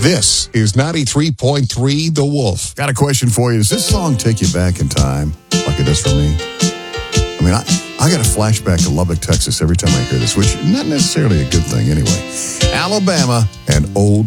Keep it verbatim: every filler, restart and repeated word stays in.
This is ninety-three point three The Wolf. Got a question for you. Does this song take you back in time like it does for me? I mean, I, I got a flashback to Lubbock, Texas every time I hear this, which is not necessarily a good thing anyway. Alabama and Old